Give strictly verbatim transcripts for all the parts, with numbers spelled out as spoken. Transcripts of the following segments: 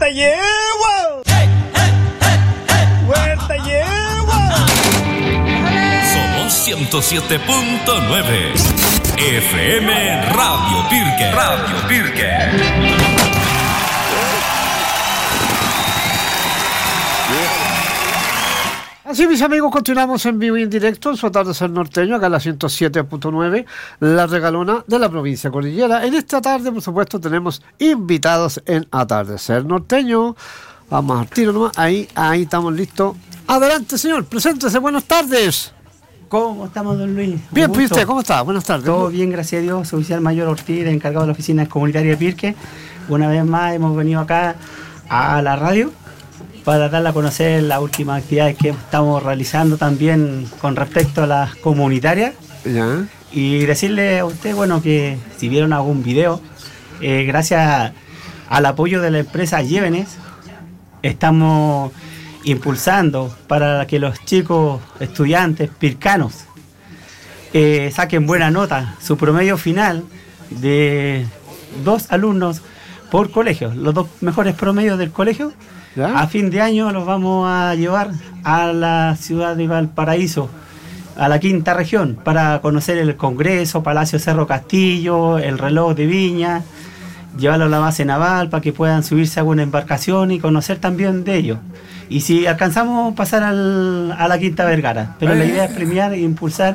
¡Vuelta llevo! ¡Hey, hey, hey, hey! ¡Vuelta llevo! Somos ciento siete punto nueve F M Radio Pirque. Radio Pirque. Así, mis amigos, continuamos en vivo y en directo en su atardecer norteño, acá en la ciento siete punto nueve, la regalona de la provincia cordillera. En esta tarde, por supuesto, tenemos invitados en atardecer norteño. Vamos al tiro nomás, ahí, ahí estamos listos. Adelante, señor, preséntese, buenas tardes. ¿Cómo estamos, don Luis? Bien, pues usted, ¿cómo está? Buenas tardes. Todo bien, gracias a Dios. Soy oficial mayor Ortiz, encargado de la oficina comunitaria de Pirque. Una vez más hemos venido acá a la radio para darle a conocer las últimas actividades que estamos realizando también con respecto a las comunitarias. Ya. Y decirle a usted, bueno, que si vieron algún video, eh, gracias al apoyo de la empresa Llévenes, estamos impulsando para que los chicos estudiantes pircanos eh, saquen buena nota, su promedio final de dos alumnos por colegio, los dos mejores promedios del colegio. ¿Ya? A fin de año los vamos a llevar a la ciudad de Valparaíso, a la quinta región, para conocer el Congreso, Palacio Cerro Castillo, el reloj de Viña, llevarlos a la base naval para que puedan subirse a alguna embarcación y conocer también de ellos. Y si alcanzamos pasar al, a la Quinta Vergara, pero la idea es premiar e impulsar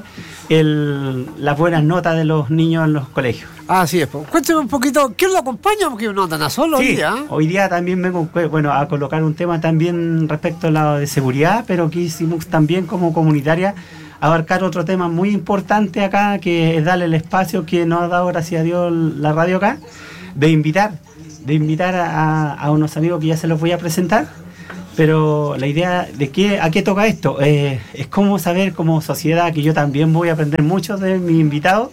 el, las buenas notas de los niños en los colegios. Así es, pues. Cuénteme un poquito, ¿quién lo acompaña? Porque no andan a solo sí, hoy día. Hoy día también vengo bueno, a colocar un tema también respecto al lado de seguridad, pero quisimos también como comunitaria abarcar otro tema muy importante acá, que es darle el espacio que nos ha dado, gracias a Dios, la radio acá, de invitar, de invitar a, a unos amigos que ya se los voy a presentar. Pero la idea de qué, a qué toca esto eh, es cómo saber como sociedad, que yo también voy a aprender mucho de mis invitados,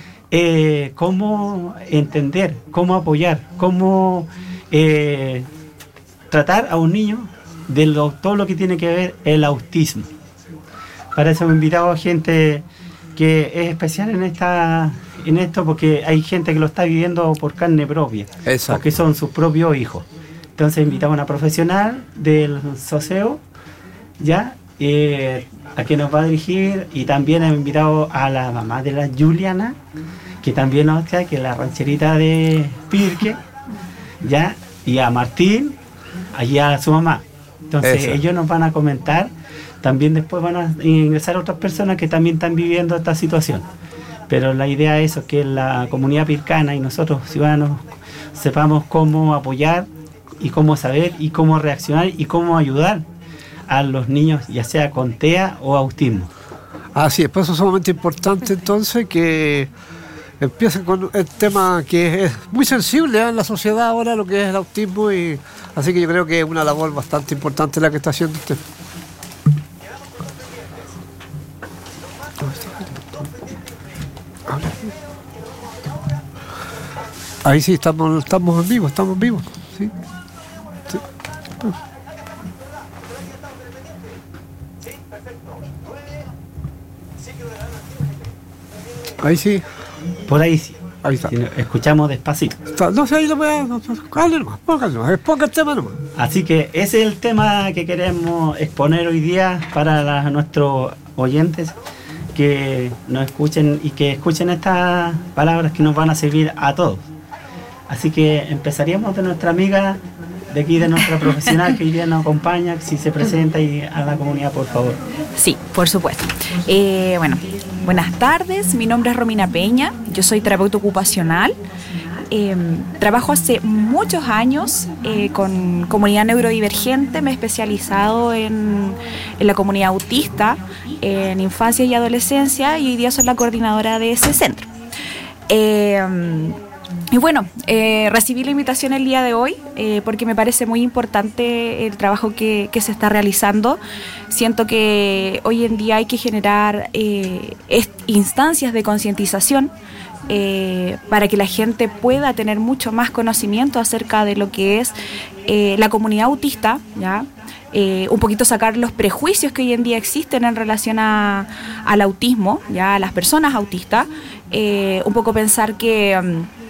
eh, cómo entender, cómo apoyar, cómo eh, tratar a un niño de lo, todo lo que tiene que ver el autismo. Para eso he invitado a gente que es especial en esta en esto, porque hay gente que lo está viviendo por carne propia. Exacto. Porque son sus propios hijos. Entonces invitamos a una profesional del SOSEO, ya, eh, a que nos va a dirigir, y también hemos invitado a la mamá de la Juliana, que también nos trae, que es la rancherita de Pirque, ya, y a Martín, allí a su mamá. Entonces Eso. ellos nos van a comentar, también después van a ingresar otras personas que también están viviendo esta situación. Pero la idea es eso, que la comunidad pircana y nosotros ciudadanos sepamos cómo apoyar y cómo saber y cómo reaccionar y cómo ayudar a los niños, ya sea con T E A o autismo. Así es, por eso es sumamente importante entonces que empiecen con el tema que es muy sensible ¿eh? en la sociedad ahora, lo que es el autismo, y así que yo creo que es una labor bastante importante la que está haciendo usted. Ahí sí, estamos, estamos en vivo, estamos vivos, ¿sí? Sí. Ahí sí. Por ahí sí. Ahí está. Si no, escuchamos despacito. Está, no sé, ahí lo voy a... No, hable nomás, póngale nomás, ponga el tema nomás. Así que ese es el tema que queremos exponer hoy día para la, nuestros oyentes, que nos escuchen y que escuchen estas palabras que nos van a servir a todos. Así que empezaríamos de nuestra amiga de aquí, de nuestra profesional que hoy día nos acompaña, si se presenta y a la comunidad, por favor. Sí, por supuesto. Eh, bueno, buenas tardes, mi nombre es Romina Peña, yo soy terapeuta ocupacional. Eh, trabajo hace muchos años eh, con comunidad neurodivergente, me he especializado en, en la comunidad autista, en infancia y adolescencia, y hoy día soy la coordinadora de ese centro. Eh, Y bueno, eh, recibí la invitación el día de hoy eh, porque me parece muy importante el trabajo que, que se está realizando. Siento que hoy en día hay que generar eh, instancias de concientización eh, para que la gente pueda tener mucho más conocimiento acerca de lo que es eh, la comunidad autista, ¿ya? Eh, un poquito sacar los prejuicios que hoy en día existen en relación a, al autismo, ya, a las personas autistas, eh, un poco pensar que... Um,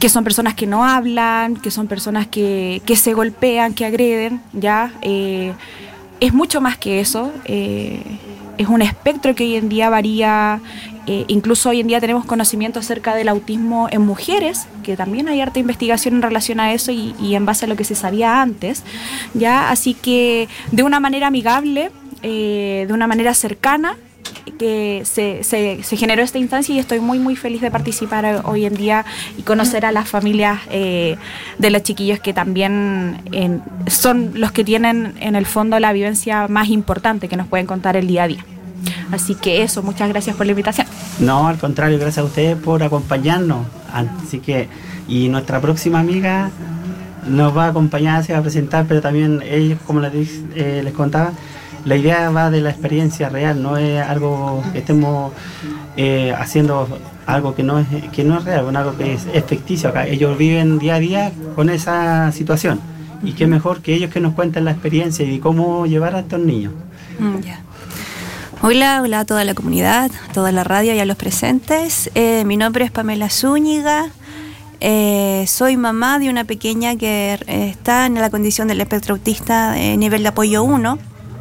que son personas que no hablan, que son personas que, que se golpean, que agreden, ¿ya? Eh, es mucho más que eso, eh, es un espectro que hoy en día varía, eh, incluso hoy en día tenemos conocimiento acerca del autismo en mujeres, que también hay harta investigación en relación a eso y, y en base a lo que se sabía antes, ¿ya? Así que de una manera amigable, eh, de una manera cercana, que se, se, se generó esta instancia y estoy muy muy feliz de participar hoy en día y conocer a las familias eh, de los chiquillos que también eh, son los que tienen en el fondo la vivencia más importante que nos pueden contar el día a día. Así que eso, muchas gracias por la invitación. No, al contrario, gracias a ustedes por acompañarnos. Así que, y nuestra próxima amiga nos va a acompañar, se va a presentar, pero también ellos, como les, eh, les contaba, la idea va de la experiencia real, no es algo que estemos eh, haciendo algo que no es que no es real, bueno, algo que es, es ficticio acá. Ellos viven día a día con esa situación y qué mejor que ellos que nos cuenten la experiencia y cómo llevar a estos niños. Mm, yeah. Hola, hola a toda la comunidad, a toda la radio y a los presentes. Eh, mi nombre es Pamela Zúñiga. Eh, soy mamá de una pequeña que eh, está en la condición del espectro autista de nivel de apoyo uno.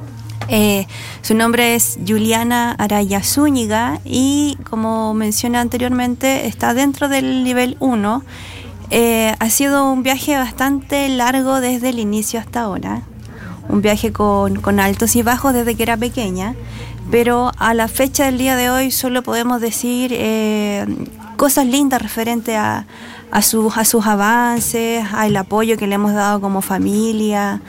Eh, su nombre es Juliana Araya Zúñiga y, como mencioné anteriormente, está dentro del nivel uno. Eh, ha sido un viaje bastante largo desde el inicio hasta ahora, un viaje con, con altos y bajos desde que era pequeña, pero a la fecha del día de hoy solo podemos decir eh, cosas lindas referente a, a, sus, a sus avances, al apoyo que le hemos dado como familia.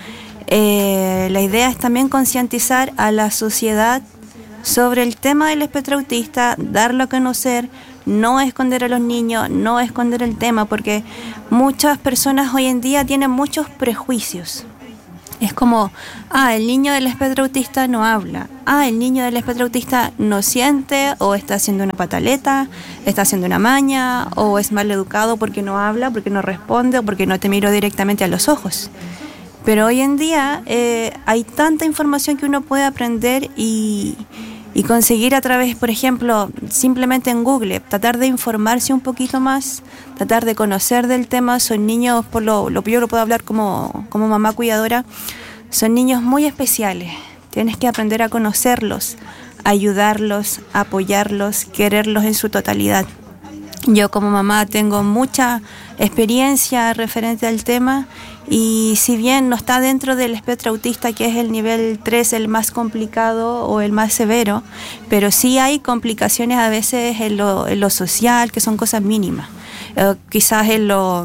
Eh, la idea es también concientizar a la sociedad sobre el tema del espectro autista, darlo a conocer, no esconder a los niños, no esconder el tema, porque muchas personas hoy en día tienen muchos prejuicios. Es como, ah, el niño del espectro autista no habla, ah, el niño del espectro autista no siente, o está haciendo una pataleta, está haciendo una maña, o es mal educado porque no habla, porque no responde, o porque no te miro directamente a los ojos. Pero hoy en día eh, hay tanta información que uno puede aprender y, y conseguir a través, por ejemplo, simplemente en Google, tratar de informarse un poquito más, tratar de conocer del tema. Son niños, por lo, lo yo lo puedo hablar como, como mamá cuidadora, son niños muy especiales. Tienes que aprender a conocerlos, ayudarlos, apoyarlos, quererlos en su totalidad. Yo como mamá tengo mucha experiencia referente al tema y si bien no está dentro del espectro autista, que es el nivel tres, el más complicado o el más severo, pero sí hay complicaciones a veces en lo, en lo social, que son cosas mínimas. Eh, quizás en lo,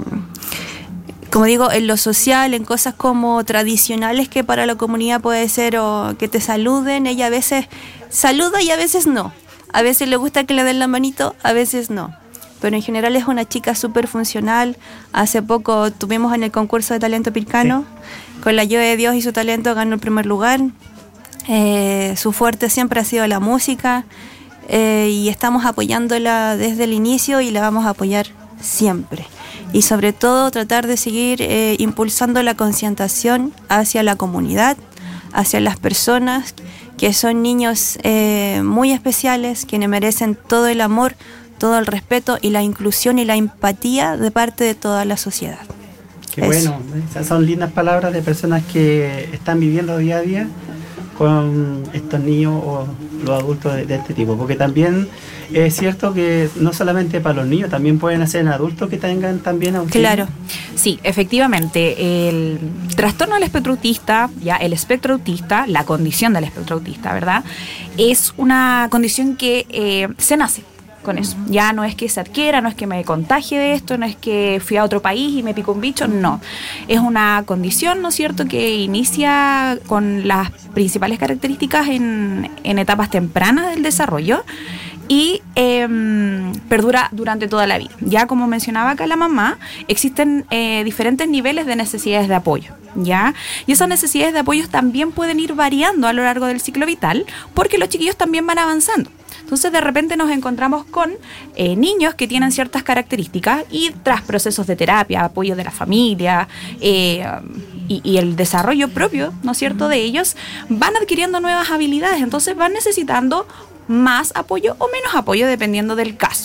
como digo, en lo social, en cosas como tradicionales que para la comunidad puede ser o que te saluden, ella a veces saluda y a veces no. A veces le gusta que le den la manito, a veces no. Pero en general es una chica súper funcional. Hace poco tuvimos en el concurso de talento pircano, sí. Con la ayuda de Dios y su talento ganó el primer lugar. Eh, su fuerte siempre ha sido la música eh, y estamos apoyándola desde el inicio y la vamos a apoyar siempre. Y sobre todo tratar de seguir eh, impulsando la concientización hacia la comunidad, hacia las personas que son niños eh, muy especiales, quienes merecen todo el amor, todo el respeto y la inclusión y la empatía de parte de toda la sociedad. Qué bueno, esas son lindas palabras de personas que están viviendo día a día con estos niños o los adultos de, de este tipo, porque también es cierto que no solamente para los niños, también pueden ser adultos que tengan también autismo. Claro, sí, efectivamente, el trastorno del espectro autista, ya el espectro autista, la condición del espectro autista, ¿verdad? Es una condición que eh, se nace con eso. Ya no es que se adquiera, no es que me contagie de esto, no es que fui a otro país y me picó un bicho, no. Es una condición, ¿no es cierto?, que inicia con las principales características en, en etapas tempranas del desarrollo y eh, perdura durante toda la vida. Ya como mencionaba acá la mamá, existen eh, diferentes niveles de necesidades de apoyo, ¿ya? Y esas necesidades de apoyo también pueden ir variando a lo largo del ciclo vital porque los chiquillos también van avanzando. Entonces de repente nos encontramos con eh, niños que tienen ciertas características y tras procesos de terapia, apoyo de la familia eh, y, y el desarrollo propio, ¿no es cierto?, de ellos, van adquiriendo nuevas habilidades, entonces van necesitando más apoyo o menos apoyo dependiendo del caso.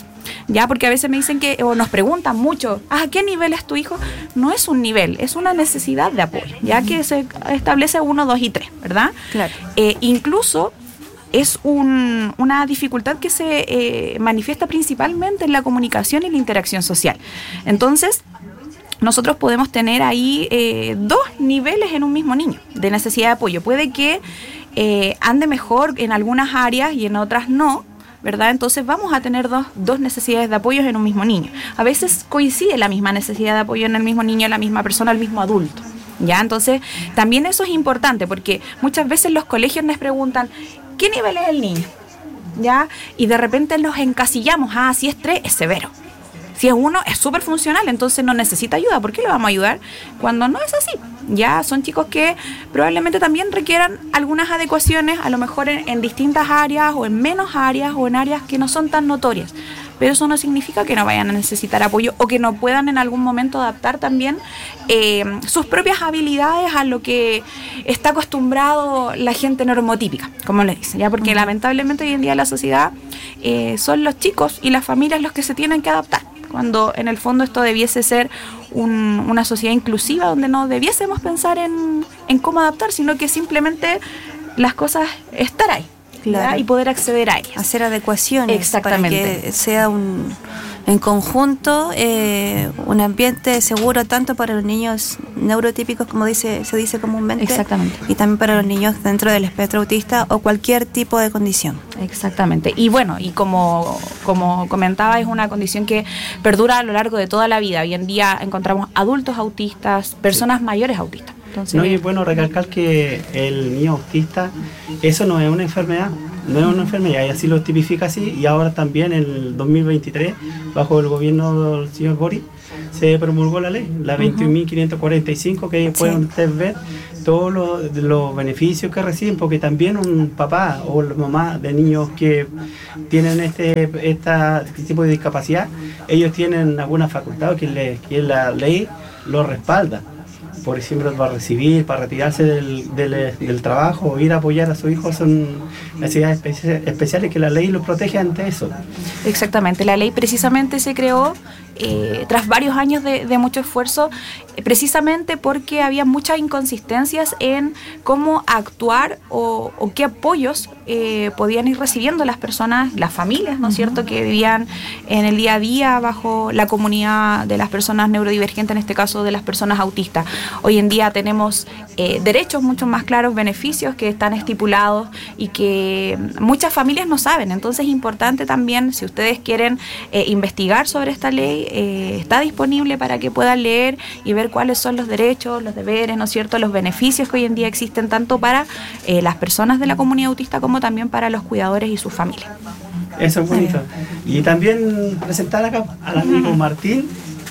Ya, porque a veces me dicen que, o nos preguntan mucho, ¿a qué nivel es tu hijo? No es un nivel, es una necesidad de apoyo, ya que se establece uno, dos y tres, ¿verdad? Claro. Eh, incluso es un, una dificultad que se eh, manifiesta principalmente en la comunicación y la interacción social. Entonces, nosotros podemos tener ahí eh, dos niveles en un mismo niño de necesidad de apoyo. Puede que eh, ande mejor en algunas áreas y en otras no, ¿verdad? Entonces vamos a tener dos, dos necesidades de apoyo en un mismo niño. A veces coincide la misma necesidad de apoyo en el mismo niño, la misma persona, el mismo adulto. ¿Ya? Entonces, también eso es importante porque muchas veces los colegios nos preguntan, ¿qué nivel es el niño? ¿Ya? Y de repente los encasillamos, ah, si es tres, es severo. Si es uno, es súper funcional, entonces no necesita ayuda. ¿Por qué le vamos a ayudar cuando no es así? Ya son chicos que probablemente también requieran algunas adecuaciones, a lo mejor en, en distintas áreas o en menos áreas o en áreas que no son tan notorias. Pero eso no significa que no vayan a necesitar apoyo o que no puedan en algún momento adaptar también eh, sus propias habilidades a lo que está acostumbrado la gente normotípica, como le dicen, ya porque uh-huh. lamentablemente hoy en día la sociedad eh, son los chicos y las familias los que se tienen que adaptar, cuando en el fondo esto debiese ser un, una sociedad inclusiva donde no debiésemos pensar en, en cómo adaptar, sino que simplemente las cosas estar ahí. Claro. Y poder acceder a ellas. Hacer adecuaciones. Exactamente. Para que sea un, en conjunto eh, un ambiente seguro tanto para los niños neurotípicos, como dice se dice comúnmente. Exactamente. Y también para los niños dentro del espectro autista o cualquier tipo de condición. Exactamente. Y bueno, y como, como comentaba, es una condición que perdura a lo largo de toda la vida. Hoy en día encontramos adultos autistas, personas sí. mayores autistas. Entonces, no, y es bueno recalcar que el niño autista, eso no es una enfermedad, no es una enfermedad, y así lo tipifica así, y ahora también en el dos mil veintitrés, bajo el gobierno del señor Boric, se promulgó la ley, la veintiún mil quinientos cuarenta y cinco, que pueden sí. ustedes ver todos los, los beneficios que reciben, porque también un papá o la mamá de niños que tienen este, esta, este tipo de discapacidad, ellos tienen alguna facultad que, le, que la ley lo respalda. Por ejemplo, para recibir, para retirarse del, del, del trabajo o ir a apoyar a su hijo, son necesidades especiales que la ley los protege ante eso. Exactamente, la ley precisamente se creó eh, tras varios años de, de mucho esfuerzo, eh, precisamente porque había muchas inconsistencias en cómo actuar o, o qué apoyos eh, podían ir recibiendo las personas, las familias, ¿no es cierto?, que vivían en el día a día bajo la comunidad de las personas neurodivergentes, en este caso de las personas autistas. Hoy en día tenemos eh, derechos mucho más claros, beneficios que están estipulados y que muchas familias no saben. Entonces es importante también, si ustedes quieren eh, investigar sobre esta ley, eh, está disponible para que puedan leer y ver cuáles son los derechos, los deberes, ¿no es cierto?, los beneficios que hoy en día existen tanto para eh, las personas de la comunidad autista como también para los cuidadores y sus familias. Eso es bonito. Y también presentar acá al amigo Martín,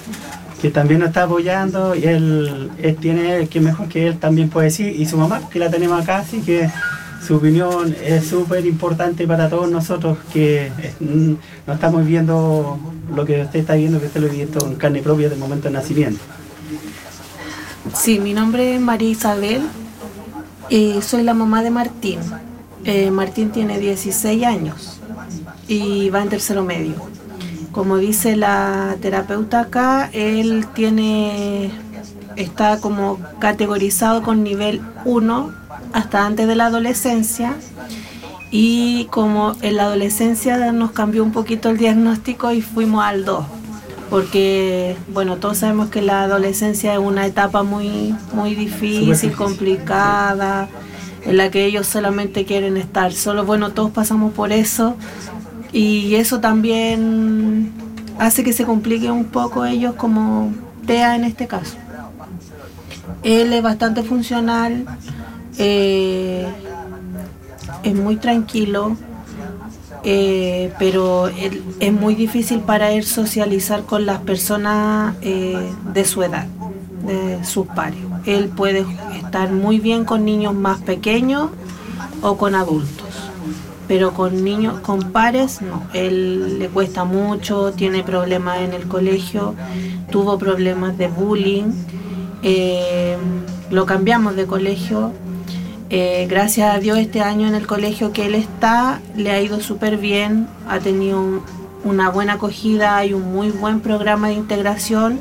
que también nos está apoyando, y él, él tiene, que mejor que él también puede decir, y su mamá, que la tenemos acá, así que su opinión es súper importante para todos nosotros, que no estamos viendo lo que usted está viendo, que usted lo ha visto en carne propia del momento del nacimiento. Sí, mi nombre es María Isabel, y soy la mamá de Martín. Eh, Martín tiene dieciséis años y va en tercero medio. Como dice la terapeuta acá, él tiene, está como categorizado con nivel uno hasta antes de la adolescencia, y como en la adolescencia nos cambió un poquito el diagnóstico y fuimos al dos, porque bueno, todos sabemos que la adolescencia es una etapa muy, muy difícil, complicada, en la que ellos solamente quieren estar solos. Bueno, todos pasamos por eso. Y eso también hace que se complique un poco ellos, como T E A en este caso. Él es bastante funcional, eh, es muy tranquilo, eh, pero él, es muy difícil para él socializar con las personas eh, de su edad, de sus pares. Él puede estar muy bien con niños más pequeños o con adultos, pero con niños, con pares, no. Él le cuesta mucho, tiene problemas en el colegio, tuvo problemas de bullying, eh, lo cambiamos de colegio. Eh, gracias a Dios este año en el colegio que él está, le ha ido súper bien, ha tenido un, una buena acogida, hay un muy buen programa de integración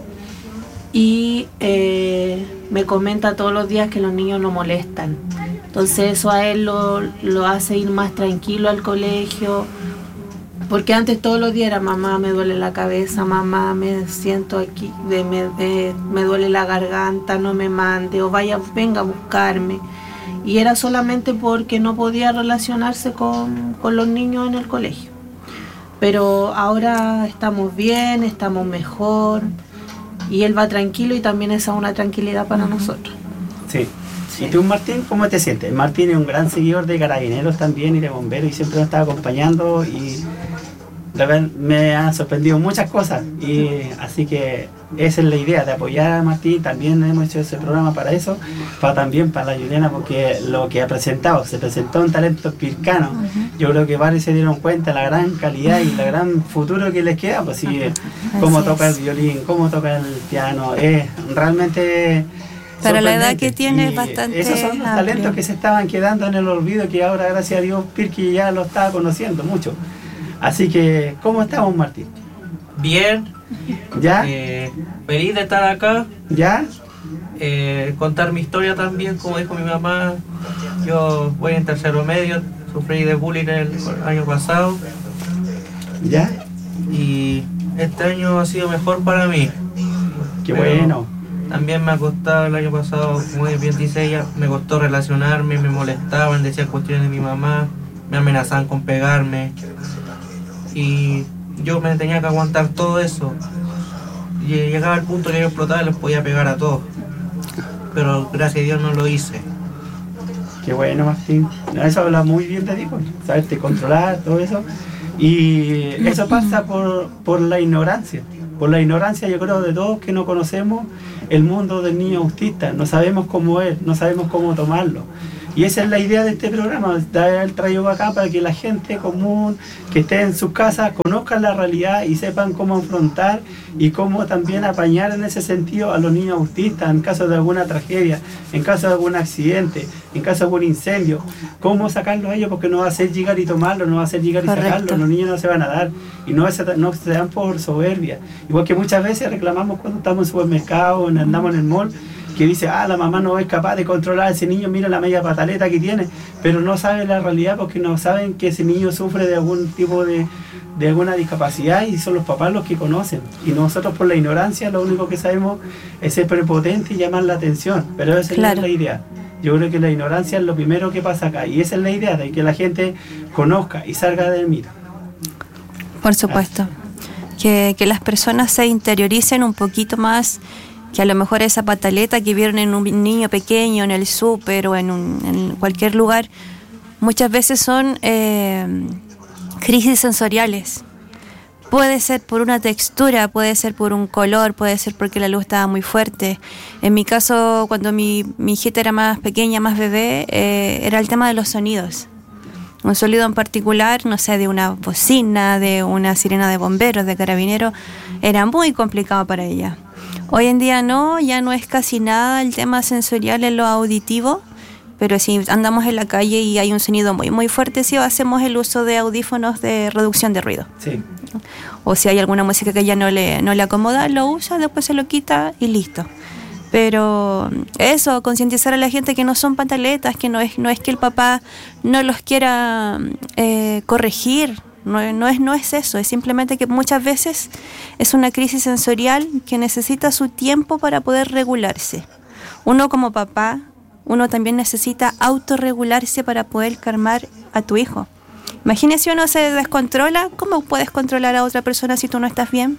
y eh, me comenta todos los días que los niños no molestan. Entonces eso a él lo, lo hace ir más tranquilo al colegio, porque antes todos los días era mamá me duele la cabeza, mamá me siento aquí, de, me, de, me duele la garganta, no me mande, o vaya, venga a buscarme. Y era solamente porque no podía relacionarse con, con los niños en el colegio. Pero ahora estamos bien, estamos mejor, y él va tranquilo y también esa es una tranquilidad para nosotros. Sí. ¿Y tú, Martín, cómo te sientes? Martín es un gran seguidor de Carabineros también y de bomberos y siempre nos está acompañando y la verdad me han sorprendido muchas cosas y así que esa es la idea, de apoyar a Martín. También hemos hecho ese programa para eso, para también para la Juliana, porque lo que ha presentado, se presentó un talento pircano. Uh-huh. Yo creo que varios se dieron cuenta de la gran calidad y el gran futuro que les queda, pues sí, cómo así toca es. el violín, cómo toca el piano, es realmente... Para la edad que tiene es bastante esos son los amplio. talentos que se estaban quedando en el olvido, que ahora gracias a Dios Pirqui ya lo estaba conociendo mucho. Así que, ¿cómo estamos, Martín? Bien. ¿Ya? Eh, feliz de estar acá. ¿Ya? Eh, contar mi historia también, como dijo mi mamá. Yo voy en tercero medio, sufrí de bullying el año pasado. ¿Ya? Y este año ha sido mejor para mí. Qué Pero bueno. también me ha costado el año pasado, como bien dice ella, me costó relacionarme, me molestaban, decían cuestiones de mi mamá, me amenazaban con pegarme. Y yo me tenía que aguantar todo eso. Y llegaba al punto que yo explotaba y los podía pegar a todos. Pero gracias a Dios no lo hice. Qué bueno, Martín. Eso habla muy bien de ti, saberte controlar, todo eso. Y eso pasa por, por la ignorancia. Por la ignorancia, yo creo, de todos que no conocemos el mundo del niño autista. No sabemos cómo es, no sabemos cómo tomarlo. Y esa es la idea de este programa, dar el traído acá para que la gente común que esté en sus casas conozcan la realidad y sepan cómo afrontar y cómo también apañar en ese sentido a los niños autistas en caso de alguna tragedia, en caso de algún accidente, en caso de algún incendio. Cómo sacarlos a ellos, porque no va a hacer llegar y tomarlos, no va a hacer llegar y Correcto. sacarlos, los niños no se van a dar y no se, no se dan por soberbia. Igual que muchas veces reclamamos cuando estamos en supermercado o andamos en el mall, que dice, ah, la mamá no es capaz de controlar a ese niño, mira la media pataleta que tiene, pero no saben la realidad porque no saben que ese niño sufre de algún tipo de, de alguna discapacidad y son los papás los que conocen. Y nosotros por la ignorancia lo único que sabemos es ser prepotente y llamar la atención, pero esa Claro. es la idea. Yo creo que la ignorancia es lo primero que pasa acá y esa es la idea, de que la gente conozca y salga del mito. Por supuesto. Que, que las personas se interioricen un poquito más, que a lo mejor esa pataleta que vieron en un niño pequeño, en el súper o en, un, en cualquier lugar, muchas veces son eh, crisis sensoriales. Puede ser por una textura, puede ser por un color, puede ser porque la luz estaba muy fuerte. En mi caso, cuando mi, mi hijita era más pequeña, más bebé, eh, era el tema de los sonidos. Un sonido en particular, no sé, de una bocina, de una sirena de bomberos, de carabineros, era muy complicado para ella. Hoy en día no, ya no es casi nada el tema sensorial en lo auditivo, pero si andamos en la calle y hay un sonido muy muy fuerte, sí hacemos el uso de audífonos de reducción de ruido. Sí. O si hay alguna música que ya no le, no le acomoda, lo usa, después se lo quita y listo. Pero eso, concientizar a la gente que no son pantaletas, que no es, no es que el papá no los quiera eh, corregir. No, no, es, no es eso, es simplemente que muchas veces es una crisis sensorial que necesita su tiempo para poder regularse. Uno como papá, uno también necesita autorregularse para poder calmar a tu hijo. Imagínese si uno se descontrola, ¿cómo puedes controlar a otra persona si tú no estás bien?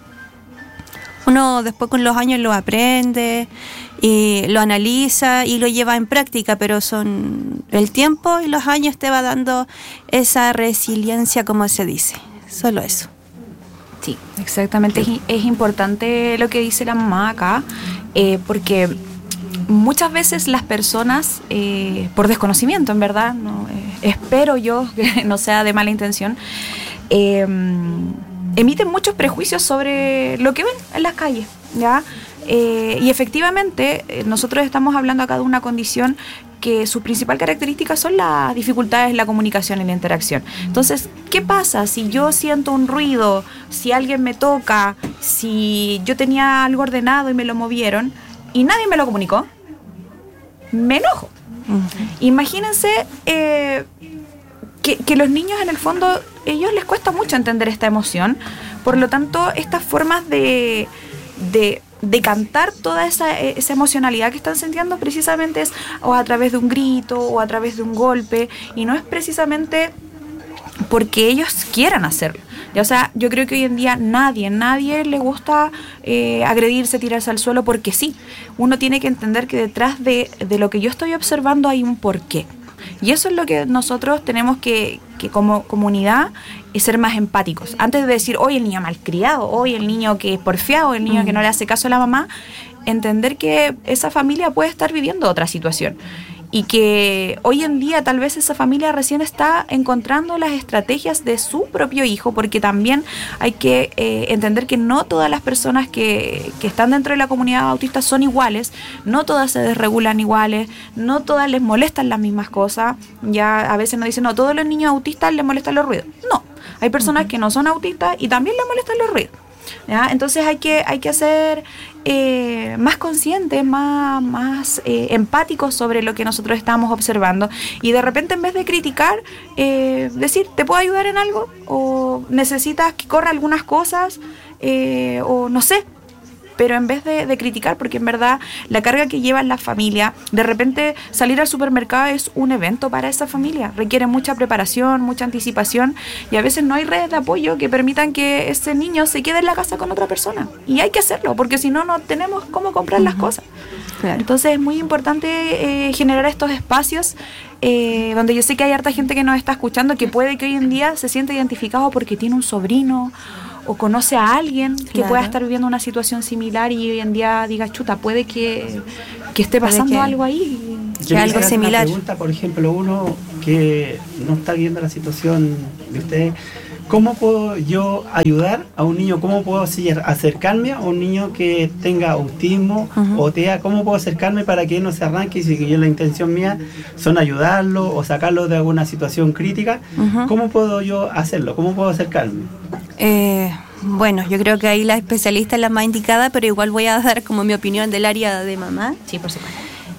Uno después con los años lo aprende y lo analiza y lo lleva en práctica, pero son el tiempo y los años te va dando esa resiliencia, como se dice. Solo eso. Sí, exactamente. Es, es importante lo que dice la mamá acá, eh, porque muchas veces las personas, eh, por desconocimiento, en verdad, no, eh, espero yo que no sea de mala intención, eh, emiten muchos prejuicios sobre lo que ven en las calles, ¿ya? Eh, y efectivamente, eh, nosotros estamos hablando acá de una condición que su principal característica son las dificultades en la comunicación y la interacción. Entonces, ¿qué pasa si yo siento un ruido, si alguien me toca, si yo tenía algo ordenado y me lo movieron y nadie me lo comunicó? Me enojo. Uh-huh. Imagínense eh, que, que los niños en el fondo, ellos les cuesta mucho entender esta emoción, por lo tanto, estas formas de... de de cantar toda esa, esa emocionalidad que están sintiendo precisamente es o a través de un grito o a través de un golpe, y no es precisamente porque ellos quieran hacerlo. O sea, yo creo que hoy en día nadie, nadie le gusta eh, agredirse, tirarse al suelo porque sí. Uno tiene que entender que detrás de, de lo que yo estoy observando hay un porqué. Y eso es lo que nosotros tenemos que, que como comunidad, es ser más empáticos. Antes de decir, hoy el niño malcriado, hoy el niño que es porfiado, el niño mm. que no le hace caso a la mamá, entender que esa familia puede estar viviendo otra situación. Y que hoy en día tal vez esa familia recién está encontrando las estrategias de su propio hijo, porque también hay que eh, entender que no todas las personas que, que están dentro de la comunidad autista son iguales, no todas se desregulan iguales, no todas les molestan las mismas cosas. Ya a veces nos dicen, no, todos los niños autistas les molestan los ruidos. No, hay personas uh-huh. que no son autistas y también les molestan los ruidos. ¿Ya? Entonces hay que, hay que ser eh, más conscientes, más, más eh, empáticos sobre lo que nosotros estamos observando, y de repente en vez de criticar, eh, decir, ¿te puedo ayudar en algo? ¿O necesitas que corra algunas cosas? Eh, o no sé. Pero en vez de, de criticar, porque en verdad la carga que lleva la familia, de repente salir al supermercado es un evento para esa familia, requiere mucha preparación, mucha anticipación, y a veces no hay redes de apoyo que permitan que ese niño se quede en la casa con otra persona, y hay que hacerlo, porque si no, no tenemos cómo comprar uh-huh. las cosas. Claro. Entonces es muy importante eh, generar estos espacios eh, donde yo sé que hay harta gente que nos está escuchando, que puede que hoy en día se sienta identificado porque tiene un sobrino o conoce a alguien que claro. pueda estar viviendo una situación similar, y hoy en día diga, chuta, puede que, que esté pasando que, algo ahí, que algo similar. Una pregunta, por ejemplo, uno que no está viendo la situación de ustedes, ¿cómo puedo yo ayudar a un niño? ¿Cómo puedo acercarme a un niño que tenga autismo uh-huh. o T E A? ¿Cómo puedo acercarme para que él no se arranque? Y si yo la intención mía son ayudarlo o sacarlo de alguna situación crítica, uh-huh. ¿cómo puedo yo hacerlo? ¿Cómo puedo acercarme? Eh, bueno, yo creo que ahí la especialista es la más indicada, pero igual voy a dar como mi opinión del área de mamá. Sí, por supuesto.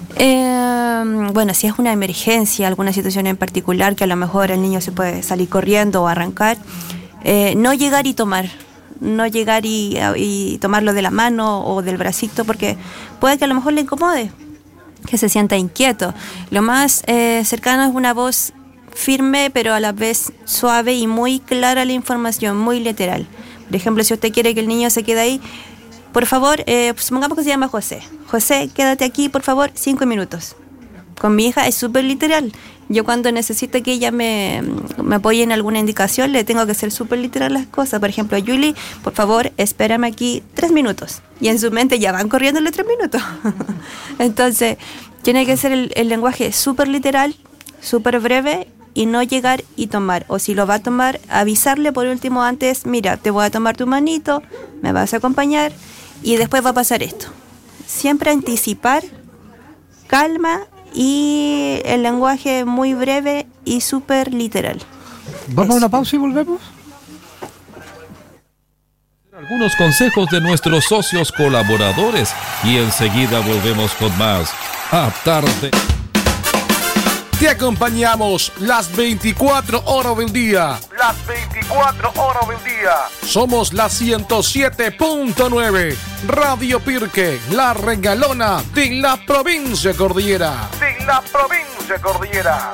Eh, bueno, si es una emergencia, alguna situación en particular que a lo mejor el niño se puede salir corriendo o arrancar, eh, no llegar y tomar, no llegar y, y tomarlo de la mano o del bracito, porque puede que a lo mejor le incomode, que se sienta inquieto. Lo más eh, cercano es una voz firme, pero a la vez suave y muy clara la información, muy literal. Por ejemplo, si usted quiere que el niño se quede ahí, por favor, eh, supongamos que se llama José. José, quédate aquí, por favor, cinco minutos. Con mi hija es súper literal. Yo cuando necesito que ella me, me apoye en alguna indicación, le tengo que hacer súper literal las cosas. Por ejemplo, Julie, por favor, espérame aquí tres minutos. Y en su mente ya van corriéndole tres minutos. Entonces, tiene que ser el, el lenguaje súper literal, súper breve, y no llegar y tomar. O si lo va a tomar, avisarle por último antes, mira, te voy a tomar tu manito, me vas a acompañar, y después va a pasar esto. Siempre anticipar, calma, y el lenguaje muy breve y súper literal. ¿Vamos a una pausa y volvemos? Algunos consejos de nuestros socios colaboradores y enseguida volvemos con más A Tarde. Te acompañamos las veinticuatro horas del día. Las veinticuatro horas del día. Somos la ciento siete punto nueve. Radio Pirque, la regalona de la provincia Cordillera. De la provincia Cordillera.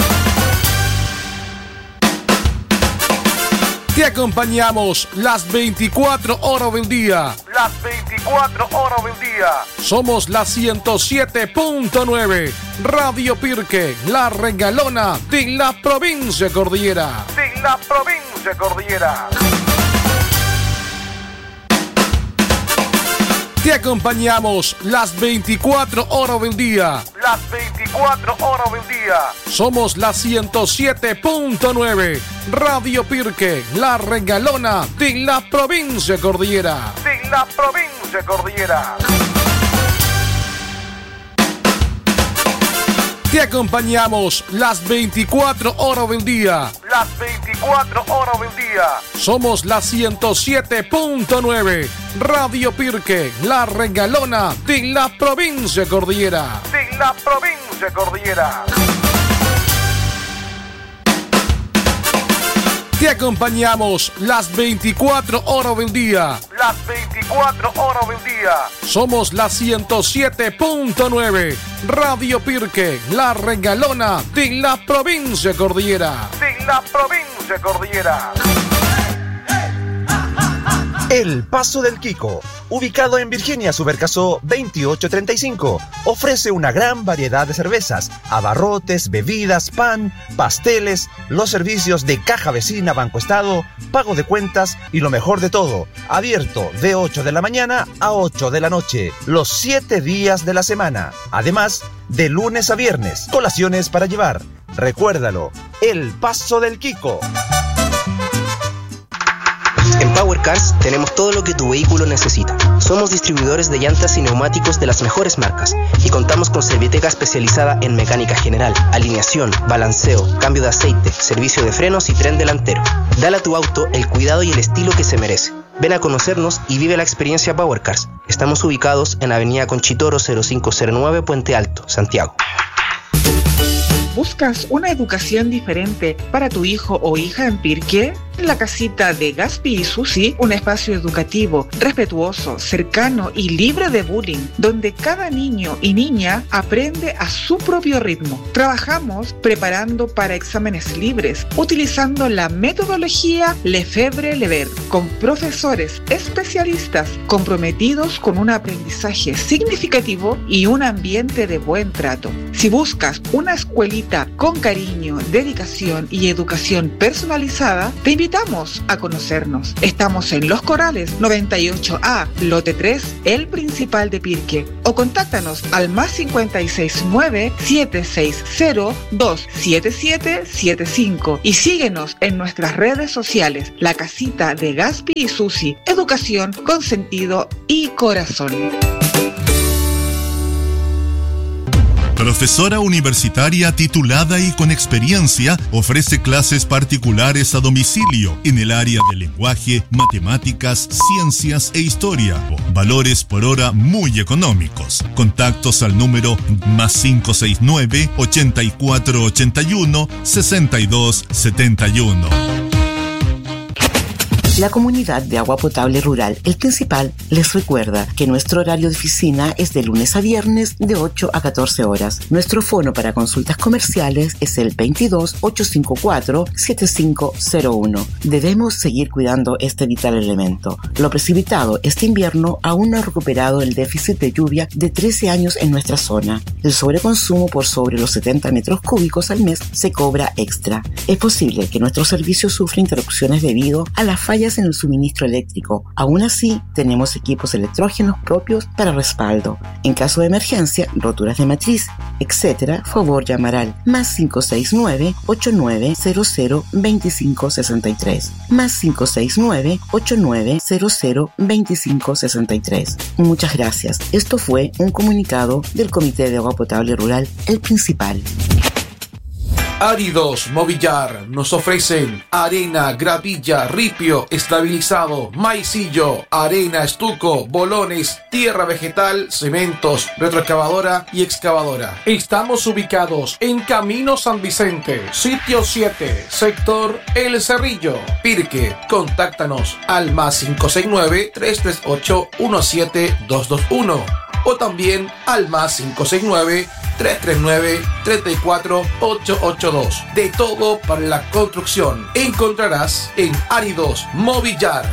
Te acompañamos las veinticuatro horas del día. Las veinticuatro horas del día. Somos la ciento siete punto nueve. Radio Pirque, la regalona de la provincia Cordillera. De la provincia Cordillera. Te acompañamos las veinticuatro horas del día. Las veinticuatro horas del día. Somos la ciento siete punto nueve. Radio Pirque, la regalona de la provincia Cordillera. De de la provincia Cordillera. Te acompañamos las veinticuatro horas del día. Las veinticuatro horas del día. Somos la ciento siete punto nueve. Radio Pirque, la regalona de la provincia Cordillera. De la provincia Cordillera. Te acompañamos las veinticuatro horas del día. Las veinticuatro horas del día. Somos la ciento siete punto nueve. Radio Pirque, la regalona de la provincia Cordillera. De la provincia Cordillera. El Paso del Quico, ubicado en Virginia Subercaso veintiocho treinta y cinco, ofrece una gran variedad de cervezas, abarrotes, bebidas, pan, pasteles, los servicios de caja vecina, Banco Estado, pago de cuentas y lo mejor de todo, abierto de ocho de la mañana a ocho de la noche, los siete días de la semana. Además, de lunes a viernes, colaciones para llevar. Recuérdalo, El Paso del Quico. En Power Cars tenemos todo lo que tu vehículo necesita. Somos distribuidores de llantas y neumáticos de las mejores marcas y contamos con Serviteca especializada en mecánica general, alineación, balanceo, cambio de aceite, servicio de frenos y tren delantero. Dale a tu auto el cuidado y el estilo que se merece. Ven a conocernos y vive la experiencia Power Cars. Estamos ubicados en Avenida Conchitoro cero cinco cero nueve, Puente Alto, Santiago. ¿Buscas una educación diferente para tu hijo o hija en Pirque? La casita de Gaspi y Susi, un espacio educativo, respetuoso, cercano y libre de bullying, donde cada niño y niña aprende a su propio ritmo. Trabajamos preparando para exámenes libres, utilizando la metodología Lefebvre-Lever, con profesores especialistas comprometidos con un aprendizaje significativo y un ambiente de buen trato. Si buscas una escuelita con cariño, dedicación y educación personalizada, te invitamos a conocernos. Estamos en Los Corales noventa y ocho A, lote tres, el principal de Pirque. O contáctanos al más cincuenta y seis nueve, siete seis cero, dos siete siete siete cinco y síguenos en nuestras redes sociales. La casita de Gaspi y Susi, educación con sentido y corazón. Profesora universitaria titulada y con experiencia, ofrece clases particulares a domicilio en el área de lenguaje, matemáticas, ciencias e historia. Valores por hora muy económicos. Contactos al número más cinco seis nueve, ochenta y cuatro ochenta y uno, sesenta y dos setenta y uno. La comunidad de agua potable rural El Principal les recuerda que nuestro horario de oficina es de lunes a viernes de ocho a catorce horas. Nuestro fono para consultas comerciales es el veintidós, ochocientos cincuenta y cuatro, setenta y cinco cero uno. Debemos seguir cuidando este vital elemento. Lo precipitado este invierno aún no ha recuperado el déficit de lluvia de trece años en nuestra zona. El sobreconsumo por sobre los setenta metros cúbicos al mes se cobra extra. Es posible que nuestro servicio sufra interrupciones debido a la falla en el suministro eléctrico. Aún así, tenemos equipos electrógenos propios para respaldo. En caso de emergencia, roturas de matriz, etcétera, favor llamar al más cinco seis nueve, ocho nueve cero cero, dos cinco seis tres. Más cinco seis nueve, ocho nueve cero cero, dos cinco seis tres. Muchas gracias. Esto fue un comunicado del Comité de Agua Potable Rural El Principal. Áridos Movillar nos ofrecen arena, gravilla, ripio, estabilizado, maicillo, arena, estuco, bolones, tierra vegetal, cementos, retroexcavadora y excavadora. Estamos ubicados en Camino San Vicente, sitio siete, sector El Cerrillo, Pirque. Contáctanos al más cinco seis nueve, tres tres ocho, uno siete dos dos uno o también al más cinco seis nueve, tres tres nueve, tres cuatro ocho ocho dos. De todo para la construcción encontrarás en Áridos Movillar.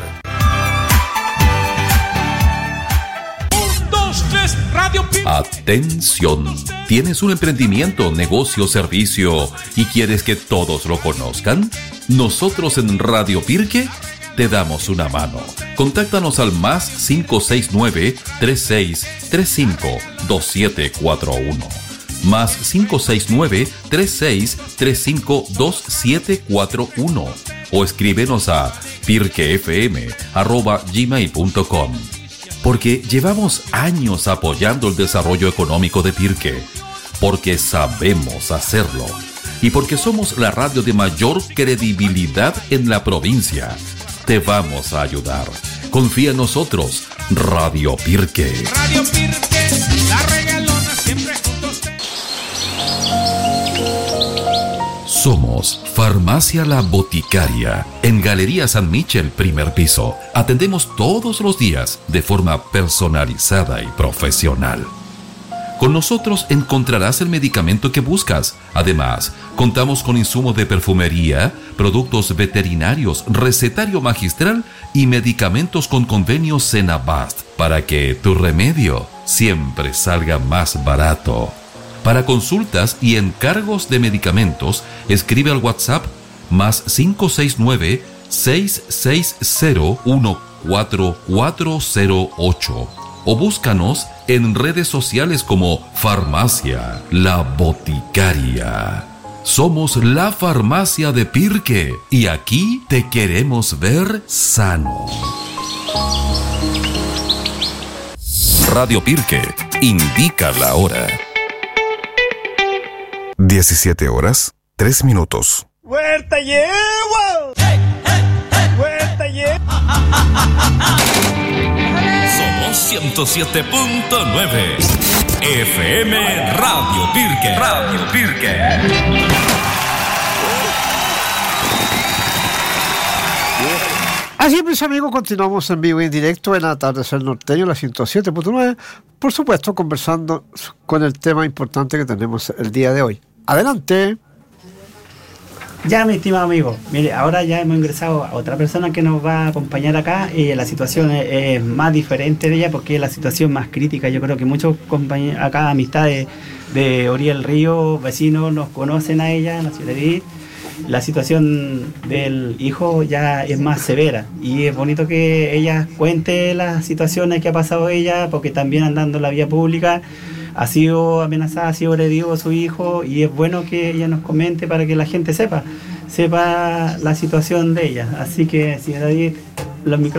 Un, dos, tres, Radio Pirque. Atención, ¿tienes un emprendimiento, negocio, servicio y quieres que todos lo conozcan? Nosotros en Radio Pirque te damos una mano. Contáctanos al más cinco seis nueve, tres seis tres cinco, dos siete cuatro uno. Más cinco seis nueve, tres seis tres cinco, dos siete cuatro uno o escríbenos a pirquefm arroba gmail punto com. Porque llevamos años apoyando el desarrollo económico de Pirque, porque sabemos hacerlo y porque somos la radio de mayor credibilidad en la provincia. Te vamos a ayudar. Confía en nosotros, Radio Pirque. Radio Pirque, la regalona siempre juntos. Somos Farmacia La Boticaria, en Galería San Michel, primer piso. Atendemos todos los días de forma personalizada y profesional. Con nosotros encontrarás el medicamento que buscas. Además, contamos con insumos de perfumería, productos veterinarios, recetario magistral y medicamentos con convenio Senabast para que tu remedio siempre salga más barato. Para consultas y encargos de medicamentos, escribe al WhatsApp más cinco seis nueve, seis seis cero, uno cuatro cuatro cero ocho o búscanos en redes sociales como Farmacia La Boticaria. Somos la farmacia de Pirque y aquí te queremos ver sano. Radio Pirque indica la hora. diecisiete horas, tres minutos. ¡Huerta llevo! ¡Huerta llevo! Somos ciento siete punto nueve F M Radio Pirque. Radio Pirque. Así, mis amigos, continuamos en vivo y en directo en Atardecer Norteño, la ciento siete punto nueve, por supuesto, conversando con el tema importante que tenemos el día de hoy. Adelante. Ya, mi estimado amigo, mire, ahora ya hemos ingresado a otra persona que nos va a acompañar acá y la situación es, es más diferente de ella porque es la situación más crítica. Yo creo que muchos compañeros acá, amistades de orilla del río, vecinos, nos conocen a ella, la ciudad de La situación del hijo ya es más severa y es bonito que ella cuente las situaciones que ha pasado ella, porque también andando en la vía pública ha sido amenazada, ha sido agredido a su hijo, y es bueno que ella nos comente para que la gente sepa, sepa la situación de ella. Así que, señora Edith, los micrófonos.